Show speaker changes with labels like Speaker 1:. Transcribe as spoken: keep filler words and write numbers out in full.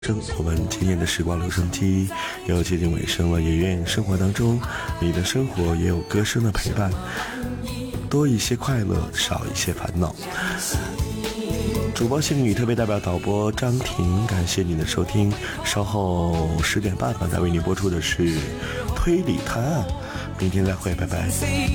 Speaker 1: 我们今天的时光留声机又接近尾声了，也愿生活当中你的生活也有歌声的陪伴，多一些快乐，少一些烦恼。主播幸运特别代表导播张婷，感谢你的收听。稍后十点半刚才为你播出的是推理探案，明天再会，拜拜。